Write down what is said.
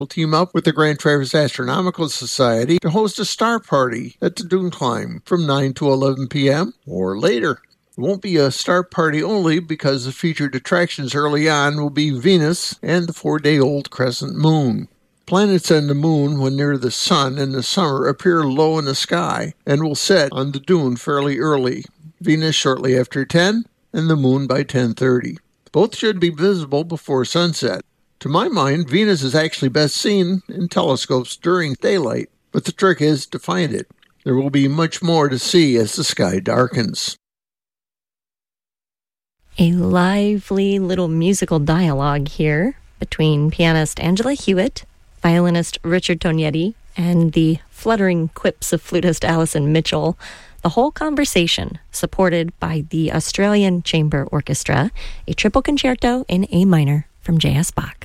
will team up with the Grand Traverse Astronomical Society to host a star party at the Dune Climb from 9 to 11 p.m. or later. It won't be a star party only because the featured attractions early on will be Venus and the 4-day-old crescent moon. Planets and the moon, when near the sun in the summer, appear low in the sky and will set on the dune fairly early. Venus shortly after 10 and the moon by 10:30. Both should be visible before sunset. To my mind, Venus is actually best seen in telescopes during daylight, but the trick is to find it. There will be much more to see as the sky darkens. A lively little musical dialogue here between pianist Angela Hewitt, violinist Richard Tognetti, and the fluttering quips of flutist Alison Mitchell. The whole conversation supported by the Australian Chamber Orchestra, a triple concerto in A minor from J.S. Bach.